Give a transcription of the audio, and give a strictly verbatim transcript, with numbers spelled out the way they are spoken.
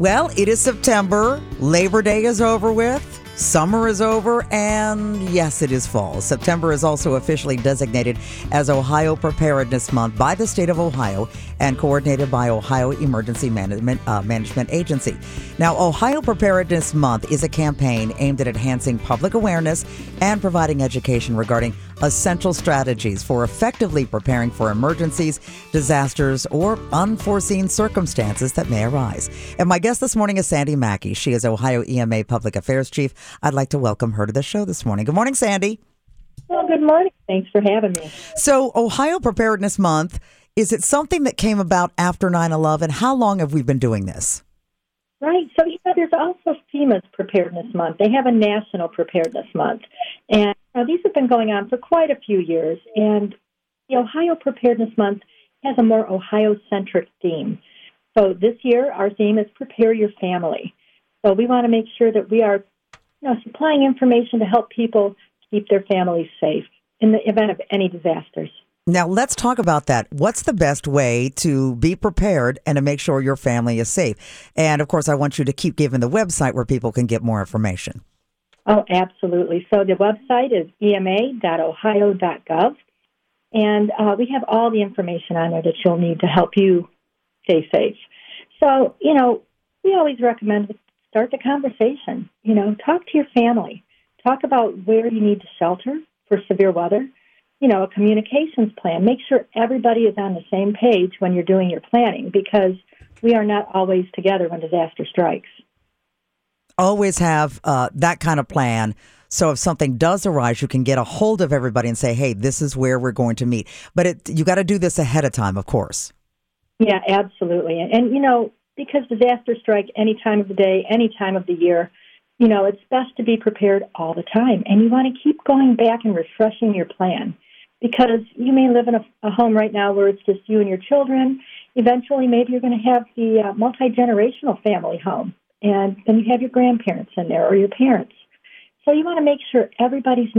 Well, it is September. Labor Day is over with. Summer is over, and yes, it is fall. September is also officially designated as Ohio Preparedness Month by the state of Ohio and coordinated by Ohio Emergency Management, uh, Management Agency. Now, Ohio Preparedness Month is a campaign aimed at enhancing public awareness and providing education regarding essential strategies for effectively preparing for emergencies, disasters, or unforeseen circumstances that may arise. And my guest this morning is Sandy Mackey. She is Ohio E M A Public Affairs Chief. I'd like to welcome her to the show this morning. Good morning, Sandy. Well, good morning. Thanks for having me. So, Ohio Preparedness Month, is it something that came about after nine eleven? How long have we been doing this? Right. So, you know, there's also FEMA's Preparedness Month. They have a National Preparedness Month. And you know, these have been going on for quite a few years. And the Ohio Preparedness Month has a more Ohio-centric theme. So this year, our theme is Prepare Your Family. So we want to make sure that we are you know, supplying information to help people keep their families safe in the event of any disasters. Now, let's talk about that. What's the best way to be prepared and to make sure your family is safe? And, of course, I want you to keep giving the website where people can get more information. Oh, absolutely. So the website is e m a dot ohio dot gov, and uh, we have all the information on there that you'll need to help you stay safe. So, you know, we always recommend start the conversation. You know, talk to your family. Talk about where you need to shelter for severe weather. You know, a communications plan. Make sure everybody is on the same page when you're doing your planning, because we are not always together when disaster strikes. Always have uh, that kind of plan. So if something does arise, you can get a hold of everybody and say, hey, this is where we're going to meet. But it, you got to do this ahead of time, of course. Yeah, absolutely. And, and, you know, because disasters strike any time of the day, any time of the year, you know, it's best to be prepared all the time. And you want to keep going back and refreshing your plan, because you may live in a, a home right now where it's just you and your children. Eventually, maybe you're going to have the uh, multi-generational family home, and then you have your grandparents in there or your parents. So you want to make sure everybody's